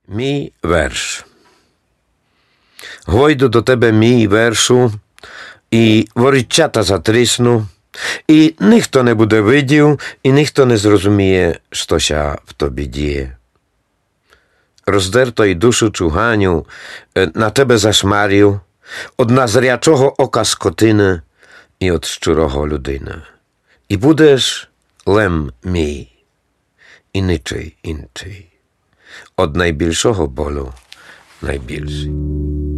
Мій верш. Гойду до тебе мій вершу, і ворічата затрісну, і ніхто не буде видів, і ніхто не зрозуміє, що ся в тобі діє. Роздерто й душу чуганю, на тебе зашмарів, од назрячого ока скотини і од щурого людини. І будеш лем мій, і нічий інший. Од найбільшого болю найбільший.